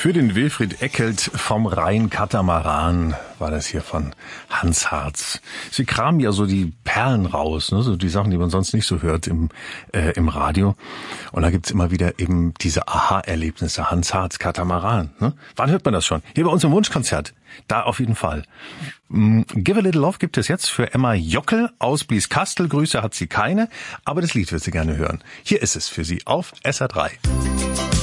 Für den Wilfried Eckelt vom Rhein-Katamaran war das hier von Hans Hartz. Sie kramen ja so die Perlen raus, ne? So die Sachen, die man sonst nicht so hört im Radio. Und da gibt's immer wieder eben diese Aha-Erlebnisse. Hans Hartz, Katamaran. Ne? Wann hört man das schon? Hier bei uns im Wunschkonzert. Da auf jeden Fall. Give a Little Love gibt es jetzt für Emma Jockel aus Blieskastel. Grüße hat sie keine, aber das Lied wird sie gerne hören. Hier ist es für Sie auf SR3.